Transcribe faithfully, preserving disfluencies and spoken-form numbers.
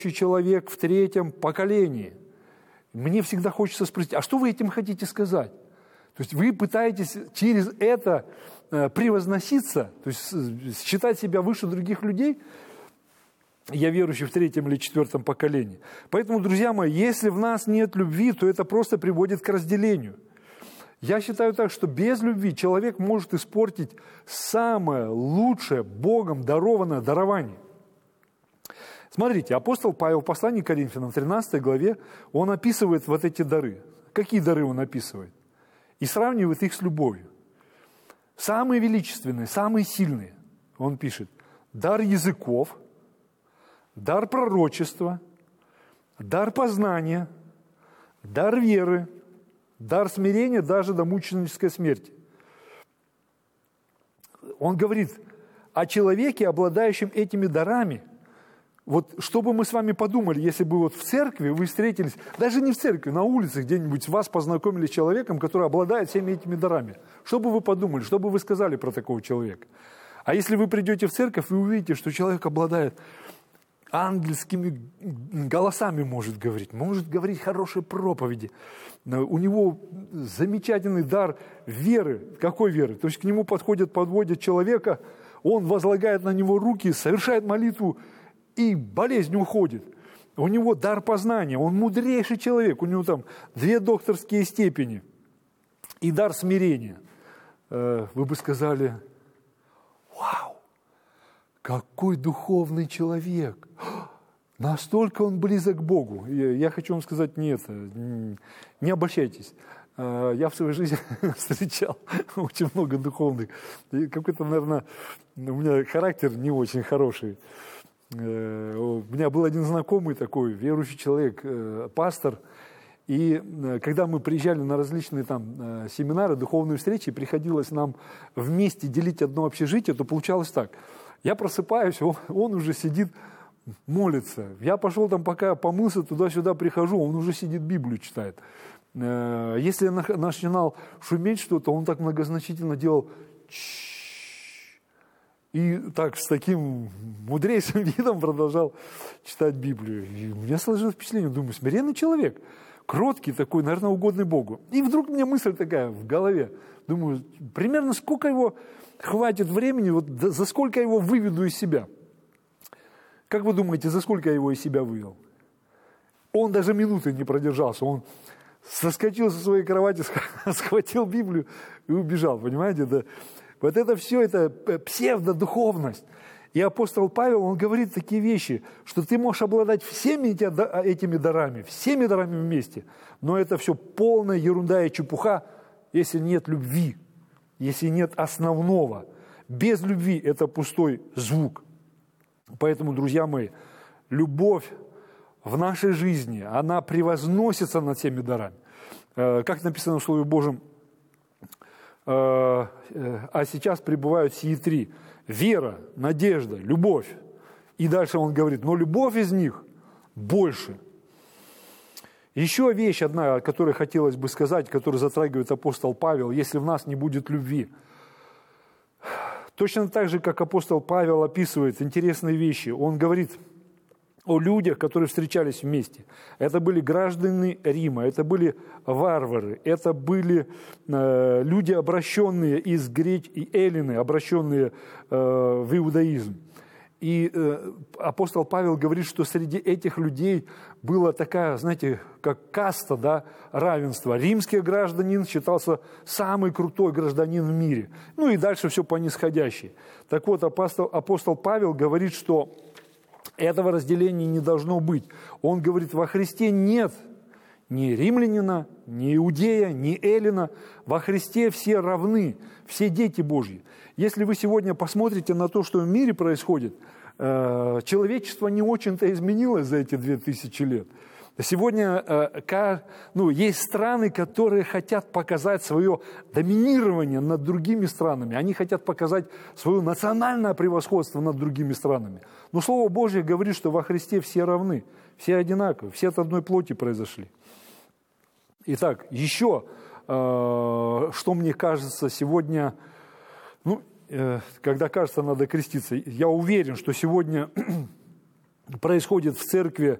человек в третьем поколении. Мне всегда хочется спросить, а что вы этим хотите сказать? То есть вы пытаетесь через это э, превозноситься, то есть считать себя выше других людей? Я верующий в третьем или четвертом поколении. Поэтому, друзья мои, если в нас нет любви, то это просто приводит к разделению. Я считаю так, что без любви человек может испортить самое лучшее Богом дарованное дарование. Смотрите, апостол Павел в послании к Коринфянам в тринадцатой главе, он описывает вот эти дары. Какие дары он описывает? И сравнивает их с любовью. Самые величественные, самые сильные, он пишет, дар языков, дар пророчества, дар познания, дар веры, дар смирения даже до мученической смерти. Он говорит о человеке, обладающем этими дарами. Вот что бы мы с вами подумали, если бы вот в церкви вы встретились, даже не в церкви, на улице где-нибудь вас познакомили с человеком, который обладает всеми этими дарами. Что бы вы подумали, что бы вы сказали про такого человека? А если вы придете в церковь и увидите, что человек обладает ангельскими голосами, может говорить, может говорить хорошие проповеди, у него замечательный дар веры. Какой веры? То есть к нему подходят, подводят человека, он возлагает на него руки, совершает молитву, и болезнь уходит. У него дар познания, он мудрейший человек, у него там две докторские степени и дар смирения. Вы бы сказали, вау, какой духовный человек, настолько он близок к Богу. Я хочу вам сказать, нет, не обольщайтесь. Я в своей жизни встречал очень много духовных. Какой-то, наверное, у меня характер не очень хороший. У меня был один знакомый такой, верующий человек, пастор, и когда мы приезжали на различные там семинары, духовные встречи, приходилось нам вместе делить одно общежитие, то получалось так. Я просыпаюсь, он, он уже сидит, молится. Я пошел там, пока помылся, туда-сюда прихожу, он уже сидит, Библию читает. Если я начинал шуметь что-то, он так многозначительно делал «чш». И так с таким мудрейшим видом продолжал читать Библию. И у меня сложилось впечатление, думаю, смиренный человек, кроткий такой, наверное, угодный Богу. И вдруг у меня мысль такая в голове. Думаю, примерно сколько его хватит времени, вот за сколько я его выведу из себя. Как вы думаете, за сколько я его из себя вывел? Он даже минуты не продержался. Он соскочил со своей кровати, схватил Библию и убежал, понимаете, да? Вот это все, это псевдодуховность. И апостол Павел, он говорит такие вещи, что ты можешь обладать всеми этими дарами, всеми дарами вместе, но это все полная ерунда и чепуха, если нет любви, если нет основного. Без любви это пустой звук. Поэтому, друзья мои, любовь в нашей жизни, она превозносится над всеми дарами. Как написано в Слове Божьем, а сейчас пребывают сии три. Вера, надежда, любовь. И дальше он говорит, но любовь из них больше. Еще вещь одна, о которой хотелось бы сказать, которую затрагивает апостол Павел, если в нас не будет любви. Точно так же, как апостол Павел описывает интересные вещи, он говорит о людях, которые встречались вместе. Это были граждане Рима, это были варвары, это были э, люди, обращенные из греч и эллины, обращенные э, в иудаизм. И э, апостол Павел говорит, что среди этих людей была такая, знаете, как каста, да, равенства. Римский гражданин считался самый крутой гражданин в мире. Ну и дальше все по нисходящей. Так вот, апостол, апостол Павел говорит, что этого разделения не должно быть. Он говорит, во Христе нет ни римлянина, ни иудея, ни эллина. Во Христе все равны, все дети Божьи. Если вы сегодня посмотрите на то, что в мире происходит, человечество не очень-то изменилось за эти две тысячи лет. Сегодня ну, есть страны, которые хотят показать свое доминирование над другими странами. Они хотят показать свое национальное превосходство над другими странами. Но Слово Божье говорит, что во Христе все равны, все одинаковы, все от одной плоти произошли. Итак, еще, что мне кажется сегодня, ну, когда кажется, надо креститься, я уверен, что сегодня происходит в церкви